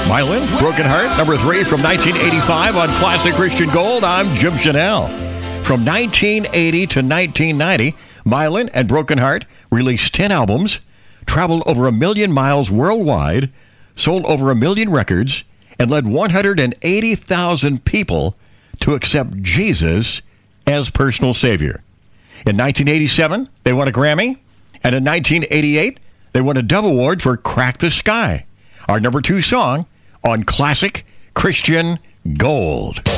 Mylan, Broken Heart, number 3 from 1985 on Classic Christian Gold. I'm Jim Chanel. From 1980 to 1990, Mylan and Broken Heart released 10 albums, traveled over 1 million miles worldwide, sold over 1 million records, and led 180,000 people to accept Jesus as personal Savior. In 1987, they won a Grammy, and in 1988, they won a Dove Award for Crack the Sky, our number 2 song on Classic Christian Gold.